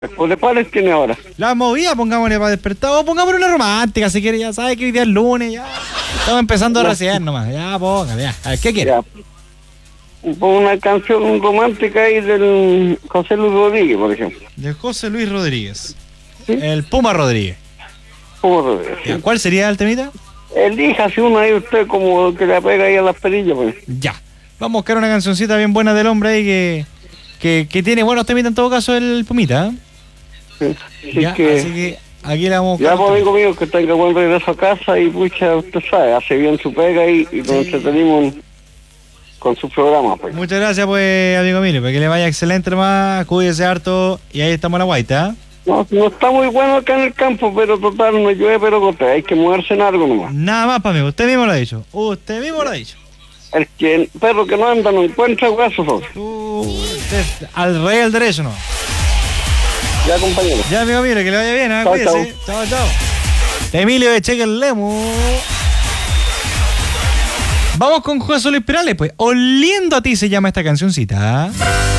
¿Cuáles tiene ahora? La movida, pongámosle para despertar. O pongámosle una romántica, si quiere. Ya sabe que hoy día es lunes, ya. Estamos empezando a recién nomás. Ya, póngale, ya. A ver, ¿qué quiere? Ya. Una canción romántica ahí del José Luis Rodríguez, por ejemplo. De José Luis Rodríguez. ¿Sí? El Puma Rodríguez. Puma Rodríguez, sí. Ya, ¿cuál sería el temita? Elíjase una ahí usted como que le pega ahí a las perillas, pues. Ya. Vamos a buscar una cancioncita bien buena del hombre ahí que tiene buenos temitas en todo caso el Pumita. Sí. Ya, así que aquí la vamos a Ya, buscar. pues, amigo mío, que tenga buen regreso a casa y pucha, usted sabe, hace bien su pega y nos entretenimos con su programa, pues. Muchas gracias, pues, amigo mío, para que le vaya excelente, hermano. Cuídese harto y ahí estamos a la guaita. No está muy bueno acá en el campo, pero total, no llueve, pero gotea, hay que moverse en algo nomás. Nada más, amigo, usted mismo lo ha dicho. Usted mismo lo ha dicho. El perro que no anda no encuentra huesos, Usted, al rey del derecho, ¿no? Ya, compañero. Ya, amigo mío, que le vaya bien, ¿eh? Chao, Cuídese. Chao, chao. Emilio de Cheque Lemo. Vamos con José Luis Perales, pues. Oliendo a ti se llama esta cancioncita.